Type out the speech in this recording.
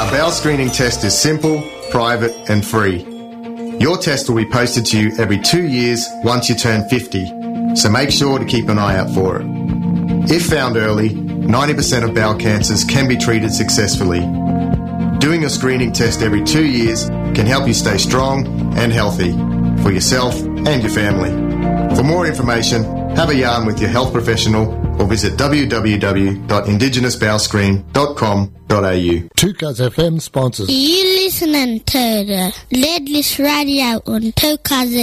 Our bowel screening test is simple, private and free. Your test will be posted to you every 2 years once you turn 50, so make sure to keep an eye out for it. If found early, 90% of bowel cancers can be treated successfully. Doing a screening test every 2 years can help you stay strong and healthy for yourself and your family. For more information, have a yarn with your health professional or visit www.indigenousbowelscreen.com.au. 2Cuz FM sponsors. You listening to the Leadless Radio on 2Cuz